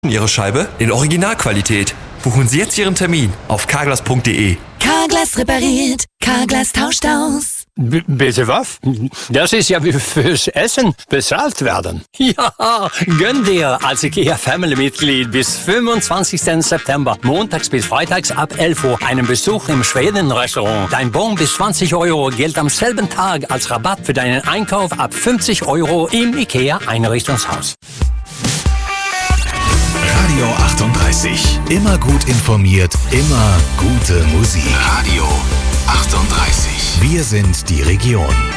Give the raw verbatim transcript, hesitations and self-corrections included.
Ihre Scheibe in Originalqualität. Buchen Sie jetzt Ihren Termin auf carglass punkt de. Carglass repariert, Carglass tauscht aus. B- bitte was? Das ist ja wie fürs Essen bezahlt werden. Ja, gönn dir als IKEA Family-Mitglied bis fünfundzwanzigsten September, montags bis freitags ab elf Uhr, einen Besuch im Schweden-Restaurant. Dein Bon bis zwanzig Euro gilt am selben Tag als Rabatt für deinen Einkauf ab fünfzig Euro im IKEA-Einrichtungshaus. Radio achtunddreißig. Immer gut informiert, immer gute Musik. Radio achtunddreißig. Wir sind die Region.